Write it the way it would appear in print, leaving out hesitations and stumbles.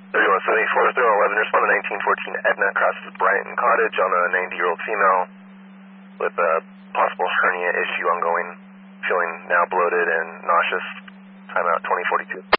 3174, 011, respond to 1914 Edna, crosses Brighton Cottage on a 90-year-old female with a possible hernia issue ongoing, feeling now bloated and nauseous. Timeout 2042.